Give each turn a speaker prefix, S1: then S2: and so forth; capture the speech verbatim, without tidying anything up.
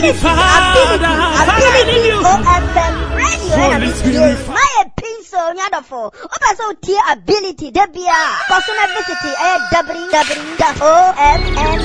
S1: ability, ability, O F M radio. My pencil, nyadafo. Opa so tier ability, debia. Personal visit, eh, w w w dot o f m